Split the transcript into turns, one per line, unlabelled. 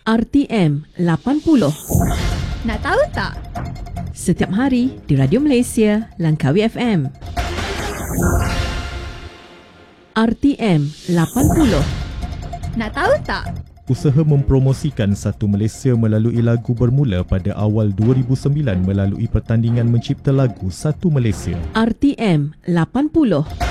RTM 80.
Nak tahu tak?
Setiap hari di Radio Malaysia, Langkawi FM. RTM 80.
Nak tahu tak?
Usaha mempromosikan Satu Malaysia melalui lagu bermula pada awal 2009 melalui pertandingan mencipta lagu Satu Malaysia.
RTM 80.